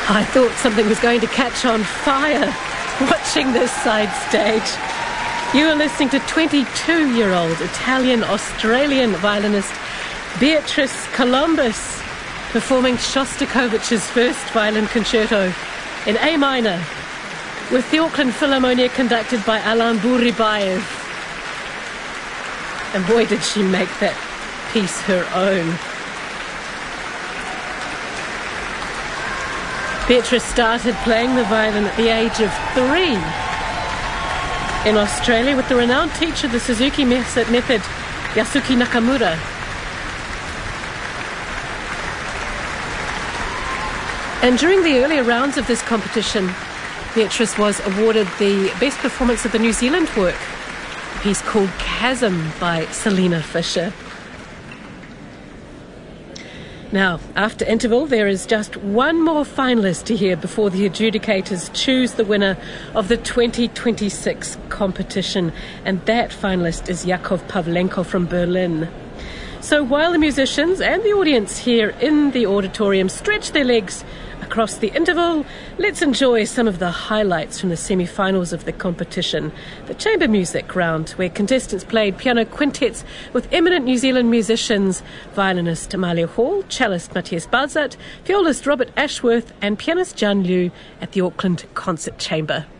I thought something was going to catch on fire watching this side stage. You are listening to 22-year-old Italian-Australian violinist Beatrice Columbus performing Shostakovich's first violin concerto in A minor with the Auckland Philharmonia conducted by Alan Bouribayev. And boy, did she make that piece her own. Beatrice started playing the violin at the age of 3 in Australia with the renowned teacher, the Suzuki method, Yasuki Nakamura. And during the earlier rounds of this competition, Beatrice was awarded the best performance of the New Zealand work, a piece called Chasm by Selena Fisher. Now, after interval, there is just one more finalist to hear before the adjudicators choose the winner of the 2026 competition, and that finalist is Yakov Pavlenko from Berlin. So while the musicians and the audience here in the auditorium stretch their legs across the interval, let's enjoy some of the highlights from the semi-finals of the competition. The chamber music round, where contestants played piano quintets with eminent New Zealand musicians, violinist Amalia Hall, cellist Matthias Balzert, violist Robert Ashworth and pianist John Liu at the Auckland Concert Chamber.